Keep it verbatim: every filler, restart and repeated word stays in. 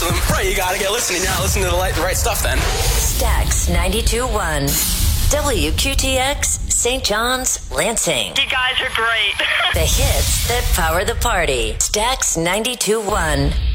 to them. Right, you gotta get listening. You're not listening to the right, the right stuff then. Stax ninety-two point one. W Q T X, Saint John's, Lansing. You guys are great. The hits that power the party. Stax ninety-two point one.